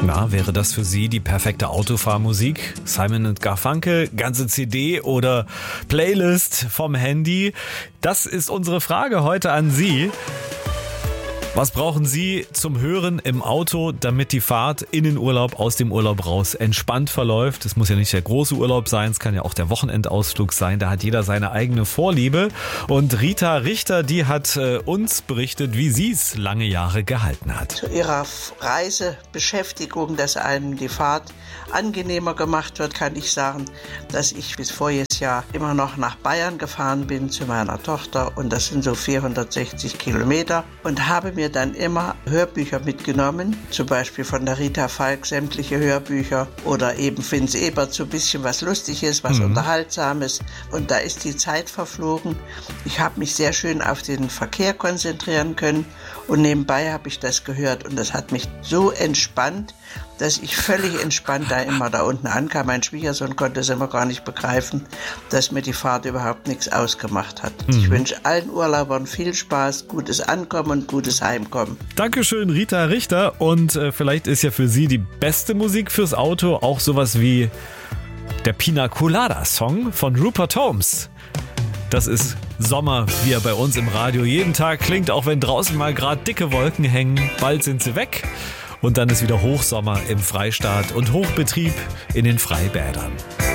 Na, wäre das für Sie die perfekte Autofahrmusik? Simon & Garfunkel, ganze CD oder Playlist vom Handy? Das ist unsere Frage heute an Sie. Was brauchen Sie zum Hören im Auto, damit die Fahrt in den Urlaub, aus dem Urlaub raus entspannt verläuft? Es muss ja nicht der große Urlaub sein, es kann ja auch der Wochenendausflug sein. Da hat jeder seine eigene Vorliebe. Und Rita Richter, die hat uns berichtet, wie sie es lange Jahre gehalten hat. Zu ihrer Reisebeschäftigung, dass einem die Fahrt angenehmer gemacht wird, kann ich sagen, dass ich bis voriges Jahr immer noch nach Bayern gefahren bin zu meiner Tochter. Und das sind so 460 Kilometer. Und habe mir dann immer Hörbücher mitgenommen, zum Beispiel von der Rita Falk sämtliche Hörbücher oder eben Vince Ebert so ein bisschen was Lustiges, was Unterhaltsames, und da ist die Zeit verflogen. Ich habe mich sehr schön auf den Verkehr konzentrieren können und nebenbei habe ich das gehört und das hat mich so entspannt, dass ich völlig entspannt da immer da unten ankam. Mein Schwiegersohn konnte es immer gar nicht begreifen, dass mir die Fahrt überhaupt nichts ausgemacht hat. Ich wünsche allen Urlaubern viel Spaß, gutes Ankommen und gutes Heimkommen. Dankeschön, Rita Richter. Und vielleicht ist ja für Sie die beste Musik fürs Auto auch sowas wie der Pina Colada Song von Rupert Holmes. Das ist Sommer, wie er bei uns im Radio jeden Tag klingt, auch wenn draußen mal gerade dicke Wolken hängen. Bald sind sie weg. Und dann ist wieder Hochsommer im Freistaat und Hochbetrieb in den Freibädern.